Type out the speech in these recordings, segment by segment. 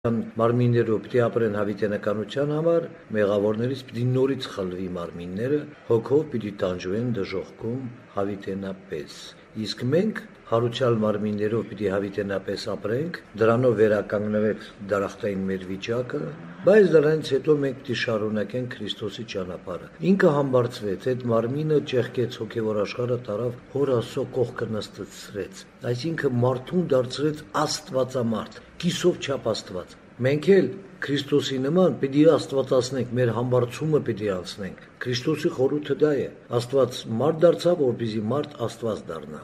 Մարմիններով պիտի ապրեն հավիտենականության համար, մեղավորներից պիտի նորից խլվի մարմինները, հոգով պիտի տանջվեն դժոխքում հավիտենապես։ Իսկ մենք հարուցյալ մարմիններով պիտի հավիտենապես ապրենք, դրանով վերականգնվեց դարախտային մեր վիճակը, բայց դրանից հետո մենք պիտի շարունակենք Քրիստոսի ճանապարհը։ Ինքը համբարձվեց, այդ մարմինը ճեղքեց, հոգևոր աշխարհը տարավ, Հոր Աստծո կողքը նստեցրեց։ Այսինքն մարդուն դարձրեց աստվածամարդ, կիսով չափ Աստված։ Մենք էլ Քրիստոսի նման պիտի աստվածացնենք, մեր համբարձումը պիտի անցնենք։ Քրիստոսի խորհուրդը դա է։ Աստված մարդ դարձավ, որպեսզի մարդ Աստված դառնա։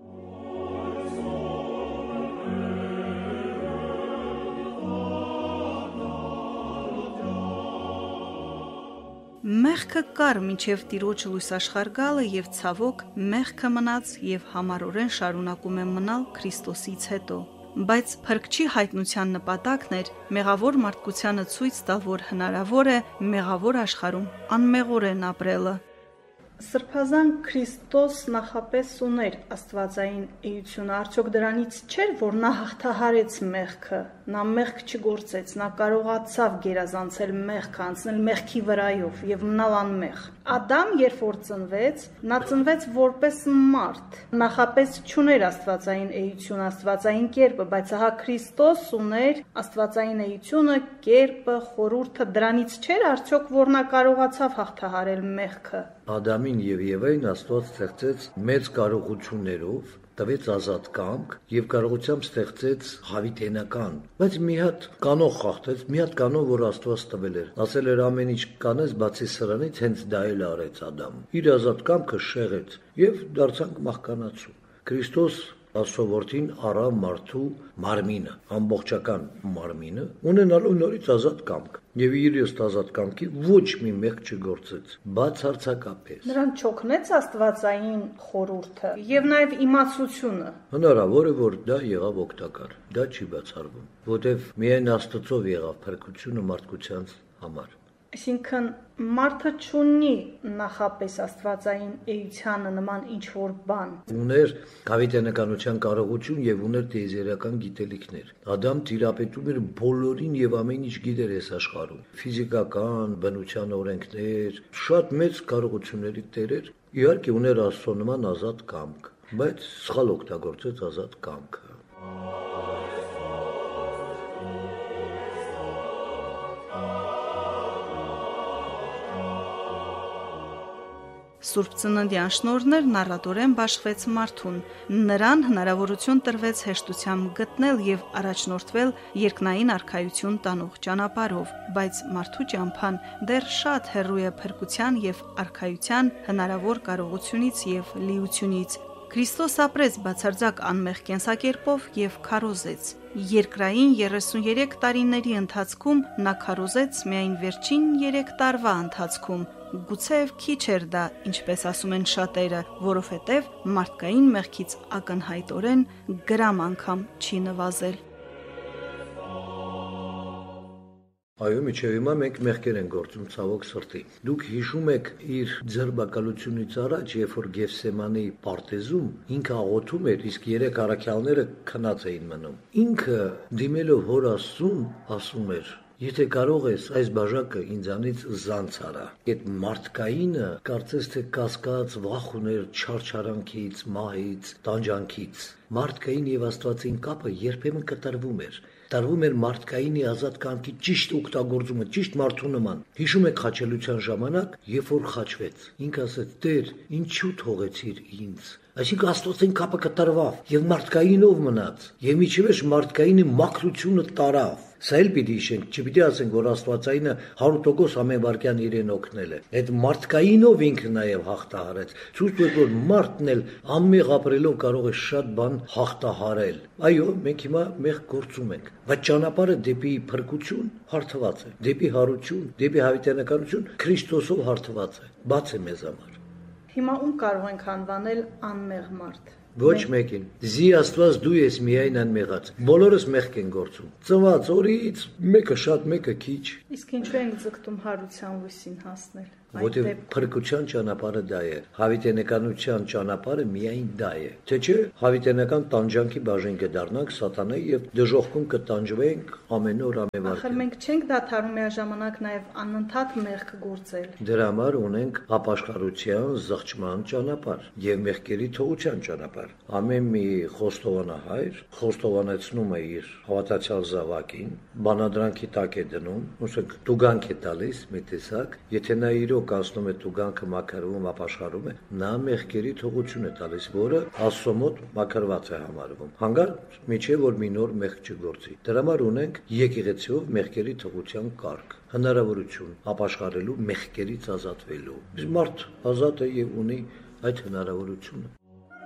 Մեղքը կար մինչև Տիրոջ լույս աշխարհ գալը եւ ցավոք մեղքը մնաց եւ համառորեն շարունակում է մնալ Քրիստոսից հետո։ Բայց Փրկչի հայտնության նպատակն էր մեղավոր մարդկությանը ցույց տալ, որ հնարավոր է մեղավոր աշխարհում անմեղորեն ապրելը։ Սրբազան Քրիստոս նախապես ուներ աստվածային էությունը, արդյոք դրանից չէր, որ նա հաղթահարեց մեղքը, նա մեղք չգործեց, նա կարողացավ գերազանցել մեղքը, անցնել մեղքի վրայով եւ մնալ անմեղ։ Ադամ, երբ որ ծնվեց, նա ծնվեց որպես մարդ, նախապես չուներ աստվածային էություն, աստվածային կերպը, բայց ահա Քրիստոս ուներ աստվածային էությունը, կերպը, խորհուրդը, դրանից չէր արդյոք, որ նա կարողացավ հաղթահարել մեղքը։ Ադամին եւ Եվային Աստված ստեղծեց մեծ կարողություններով, տվեց ազատ կամք եւ կարողությամբ ստեղծեց հավիտենական, բայց մի հատ կանոն խախտեց, մի հատ կանոն, որ Աստված տվել էր։ Ասել էր ամեն ինչ կանես, բացի սրանից, հենց դա էլ արեց Ադամը։ Իր ազատ կամքը շեղեց եւ դարձանք մահկանացու։ Քրիստոս Աստծո որդին առավ մարդու մարմինը, ամբողջական մարմինը, ունենալու նորից ազատ կամք։ Եվ իր ըստ ազատ կամքի ոչ մի մեղք չգործեց, բացարձակապես։ Նրան չօգնեց աստվածային խորհուրդը եւ նաեւ իմացությունը։ Հնարավոր է, որ դա եղավ օգտակար, դա չի բացառվում, որտեվ միայն Աստծով եղավ փրկությունը մարդկության համար։ Այսինքն մարդը չունի նախապես աստվածային էությանը նման ինչ-որ բան։ Ուներ հավիտենականության կարողություն եւ ուներ տիեզերական գիտելիքներ։ Ադամ տիրապետում էր բոլորին եւ ամեն ինչ գիտեր այս աշխարհում։ Ֆիզիկական, բնության օրենքներ, շատ մեծ կարողությունների տեր էր։ Իհարկե ուներ Աստծո նման ազատ կամք, բայց սխալ օգտագործեց ազատ կամքը։ Սուրբ Ծննդյան շնորհներն առատորեն բաշխվեց մարդուն, նրան հնարավորություն տրվեց հեշտությամբ գտնել եւ առաջնորդվել երկնային արքայություն տանող ճանապարհով, բայց մարդու ճամփան դեռ շատ հեռու է փրկության եւ արքայության հնարավոր կարողությունից եւ լիությունից։ Քրիստոս ապրեց բացարձակ անմեղ կենսակերպով եւ քարոզեց։ Երկրային 33 տարիների ընթացքում նա քարոզեց միայն վերջին 3 տարվա ընթացքում։ Գուցեև քիչ էր դա, ինչպես ասում են շատերը, որովհետև մարդկային մեղքից ակնհայտորեն գրամ անգամ չի նվազել։ Այո, միջև հիմա մենք մեղքեր են գործում ցավոք սրտի։ Դուք հիշում եք իր ձերբակալությունից առաջ, երբ որ Գեֆսեմանի պարտեզում ինքը աղոթում էր, իսկ 3 առաքյալները քնած էին մնում։ Ինքը դիմելով Հոր Աստծուն ասում էր. Եթե կարող ես, այս բաժակը ինձանից զանց արա։ Այդ մարդկայինը կարծես թե կասկած վախ ուներ չարչարանքից, մահից, տանջանքից։ Մարդկային եւ Աստվածային կապը երբեմն կտրվում էր։ Տարվում էր մարդկայինի ազատ կամքի ճիշտ օգտագործումը, ճիշտ մարդու նման։ Հիշում եք խաչելության ժամանակ, երբ որ խաչվեց, ինքը ասեց. «Տեր, ինչու թողեցիր ինձ»։ Այսինքն Աստծոյին կապը կտրվավ եւ մարդկայինով մնաց։ Եվ միջևեջ մարդկայինի մաքրությունը տարավ։ Սա էլ պիտի հիշենք, չպիտի ասենք, որ Աստվածայինը 100% ամեն վարքյան իրեն օգնել է։ Այդ մարդկայինով ինքը նաև հաղթահարեց։ Ցույց տուր, որ մարդն էլ անմեղ ապրելով կարող է շատ բան հաղթահարել։ Այո, մենք հիմա մեղ գործում ենք, բայց ճանապարհը դեպի փրկություն հարթված է, դեպի հարություն, դեպի հավիտենականություն Քրիստոսով հարթված է։ Բաց է մեզ համար։ Հիմա ում կարող ենք անվանել անմեղ մարդ։ Ոչ մեկին։ Զի Աստված դու ես միայն անմեղած։ Բոլորս մեղք են գործում։ Ծնված օրից մեկը շատ, մեկը քիչ։ Իսկ ինչու ենք ձգտում հարության լույսին հասնել։ Որտեղ փրկության ճանապարհը դա է, հավիտենականության ճանապարհը միայն դա է։ Թե չէ, հավիտենական տանջանքի բաժին կդառնանք սատանայի եւ դժոխքում կտանջվենք ամեն օր ամենվար։ Ախր մենք չենք դադարում միաժամանակ նաեւ անընդհատ մեղք գործել։ Դրա համար ունենք ապաշխարության, զղջման ճանապարհ եւ մեղքերի թողության ճանապարհ։ Ամեն մի խոստովանահայր խոստովանեցնում է իր հավատացյալ զավակին, բանադրանքի տակ է դնում, ուսեք տուգանք է տալիս մի տեսակ, եթե նա իրոք անցնում է տուգանքը մաքրվում, ապաշխարում է, նա մեղքերի թողություն է տալիս, որը Աստծո մոտ մաքրված է համարվում։ Հանգարտ միջև որ մի նոր մեղք չգործի։ Դրա համար ունենք եկեղեցիով մեղքերի թողության կարգ, հնարավորություն ապաշխարելու, մեղքերից ազատվելու։ Մարդ ազատ է եւ ունի այդ հնարավորությունը։